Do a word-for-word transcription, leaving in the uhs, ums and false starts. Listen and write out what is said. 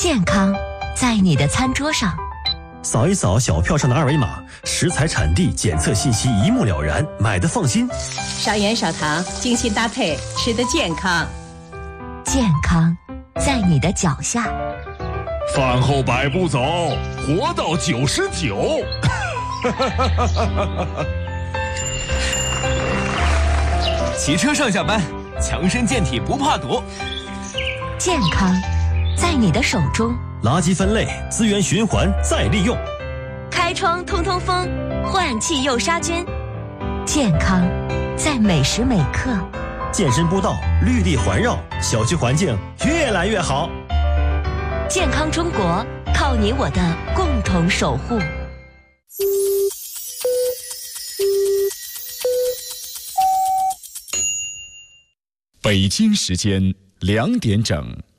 健康在你的餐桌上。 扫一扫小票上的二维码，食材产地检测信息一目了然，买的放心。 少盐少糖，精心搭配，吃得健康。 健康在你的脚下。 饭后百步走，活到九十九。 骑车上下班，强身健体不怕堵。 健康在你的手中。 垃圾分类，资源循环再利用。 开窗通通风，换气又杀菌。健康在每时每刻。 健身步道，绿地环绕，小区环境越来越好。 健康中国，靠你我的共同守护。 北京时间两点整。